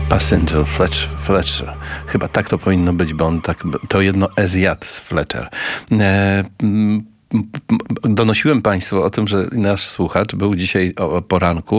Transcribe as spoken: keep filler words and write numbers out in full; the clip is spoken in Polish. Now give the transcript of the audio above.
Passenger Fletcher, Fletcher. Chyba tak to powinno być, bo on tak, to jedno E zjadł z Fletcher. E, Donosiłem Państwu o tym, że nasz słuchacz był dzisiaj o poranku